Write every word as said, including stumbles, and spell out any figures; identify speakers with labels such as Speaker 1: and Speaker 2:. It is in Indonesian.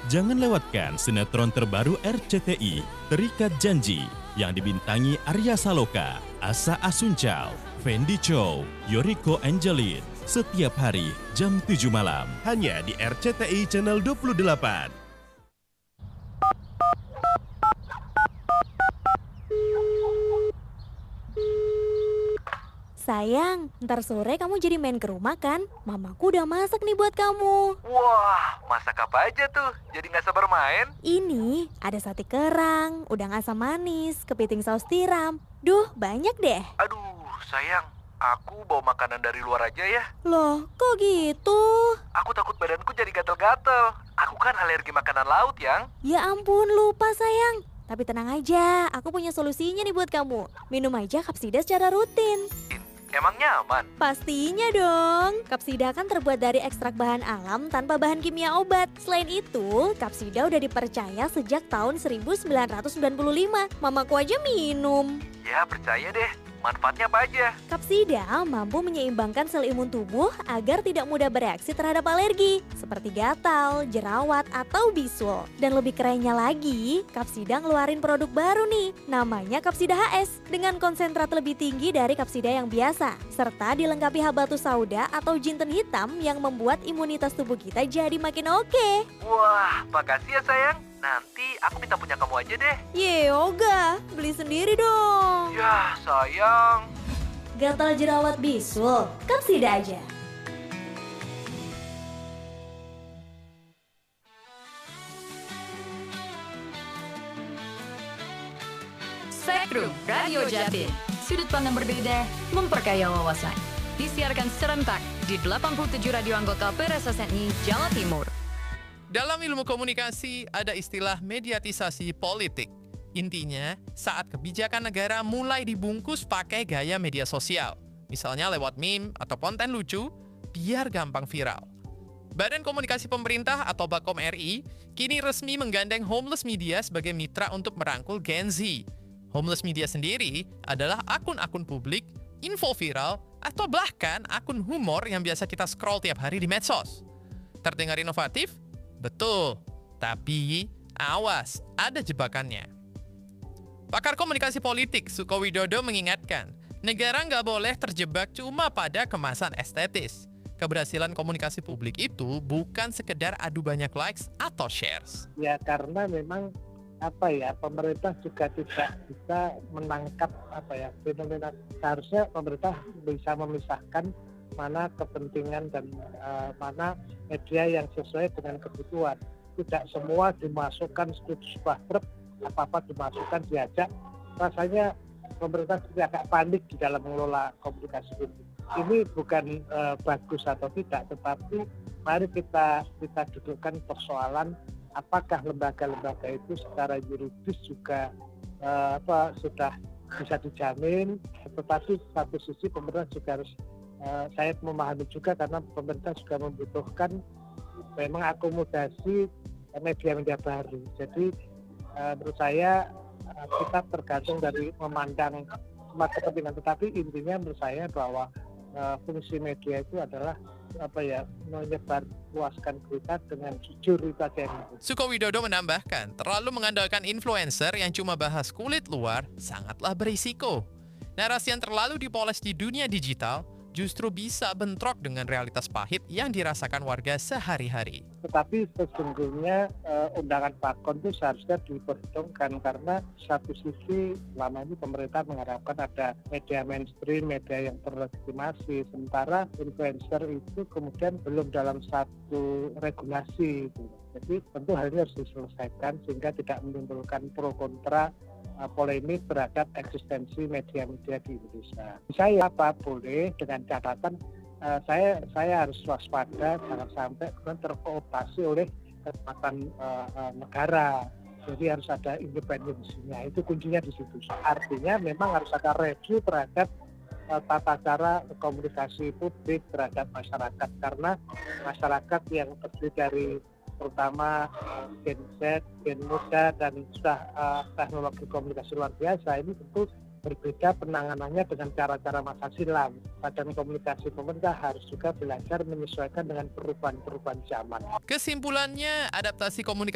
Speaker 1: Jangan lewatkan sinetron terbaru R C T I, Terikat Janji, yang dibintangi Arya Saloka, Asa Asuncal, Fendi Chow, Yoriko Angelin, setiap hari jam tujuh malam. Hanya di R C T I Channel dua puluh delapan.
Speaker 2: Sayang, ntar sore kamu jadi main ke rumah kan? Mamaku udah masak nih buat kamu.
Speaker 3: Wah, masak apa aja tuh? Jadi nggak sabar main?
Speaker 2: Ini ada sate kerang, udang asam manis, kepiting saus tiram. Duh, banyak deh.
Speaker 3: Aduh, sayang. Aku bawa makanan dari luar aja ya.
Speaker 2: Loh, kok gitu?
Speaker 3: Aku takut badanku jadi gatel-gatel. Aku kan alergi makanan laut, yang.
Speaker 2: Ya ampun, lupa sayang. Tapi tenang aja, aku punya solusinya nih buat kamu. Minum aja Kapsida secara rutin.
Speaker 3: Emang nyaman?
Speaker 2: Pastinya dong. Kapsida kan terbuat dari ekstrak bahan alam tanpa bahan kimia obat. Selain itu, Kapsida udah dipercaya sejak tahun seribu sembilan ratus sembilan puluh lima. Mamaku aja minum.
Speaker 3: Ya, percaya deh. Manfaatnya apa aja?
Speaker 2: Kapsida mampu menyeimbangkan sel imun tubuh agar tidak mudah bereaksi terhadap alergi, seperti gatal, jerawat, atau bisul. Dan lebih kerennya lagi, Kapsida ngeluarin produk baru nih, namanya Kapsida H S, dengan konsentrat lebih tinggi dari Kapsida yang biasa, serta dilengkapi habatus sauda atau jinten hitam yang membuat imunitas tubuh kita jadi makin oke.
Speaker 3: Wah, makasih ya sayang. Nanti aku minta punya kamu aja deh.
Speaker 2: Ye, Yoga, beli sendiri dong.
Speaker 3: Ya, sayang.
Speaker 2: Gatal jerawat bisul, Kapsida aja.
Speaker 4: Spektrum Radio Jatim, sudut pandang berbeda, memperkaya wawasan. Disiarkan serentak di delapan puluh tujuh radio anggota P R S S N I Jawa Timur.
Speaker 5: Dalam ilmu komunikasi ada istilah mediatisasi politik. Intinya, saat kebijakan negara mulai dibungkus pakai gaya media sosial. Misalnya lewat meme atau konten lucu, biar gampang viral. Badan Komunikasi Pemerintah atau Bakom R I kini resmi menggandeng Homeless Media sebagai mitra untuk merangkul Gen Z. Homeless Media sendiri adalah akun-akun publik, info viral, atau bahkan akun humor yang biasa kita scroll tiap hari di medsos. Terdengar inovatif? Betul, tapi awas, ada jebakannya. Pakar komunikasi politik Suko Widodo mengingatkan, negara nggak boleh terjebak cuma pada kemasan estetis. Keberhasilan komunikasi publik itu bukan sekedar adu banyak likes atau shares.
Speaker 6: Ya karena memang apa ya pemerintah juga tidak bisa menangkap apa ya fenomena. Seharusnya pemerintah bisa memisahkan mana kepentingan dan uh, mana media yang sesuai dengan kebutuhan. Tidak semua dimasukkan studi sebuah truk, apa-apa dimasukkan diajak. Rasanya pemerintah tidak agak panik di dalam mengelola komunikasi publik. Ini bukan uh, bagus atau tidak, tetapi mari kita kita dudukkan persoalan apakah lembaga-lembaga itu secara yuridis juga uh, apa sudah bisa dijamin, tetapi satu sisi pemerintah juga harus Uh, saya memahami juga karena pemerintah juga membutuhkan memang akomodasi media-media baru. Jadi uh, menurut saya uh, kita tergantung dari memandang semua kepentingan. Tetapi intinya menurut saya bahwa uh, fungsi media itu adalah apa ya menyebar luaskan berita dengan jujur itu aja.
Speaker 5: Suko Widodo menambahkan, terlalu mengandalkan influencer yang cuma bahas kulit luar sangatlah berisiko. Narasi yang terlalu dipoles di dunia digital justru bisa bentrok dengan realitas pahit yang dirasakan warga sehari-hari.
Speaker 6: Tetapi sesungguhnya uh, undangan Pakon itu seharusnya diperhitungkan karena satu sisi selama ini pemerintah mengharapkan ada media mainstream, media yang berlegitimasi, sementara influencer itu kemudian belum dalam satu regulasi. Gitu. Jadi tentu hal ini harus diselesaikan sehingga tidak menimbulkan pro kontra uh, polemik terhadap eksistensi media-media di Indonesia. Saya apa boleh dengan catatan uh, saya saya harus waspada jangan sampai kemudian terkooptasi oleh kekuatan uh, uh, negara. Jadi harus ada independensinya. Itu kuncinya di situ. Artinya memang harus ada review terhadap uh, tata cara komunikasi publik terhadap masyarakat karena masyarakat yang terdiri dari terutama uh, Gen Z, Gen muda dan sudah uh, teknologi komunikasi luar biasa ini tentu berbeda penanganannya dengan cara-cara masa silam. Badan komunikasi pemerintah harus juga belajar menyesuaikan dengan perubahan-perubahan zaman.
Speaker 5: Kesimpulannya, adaptasi komunikasi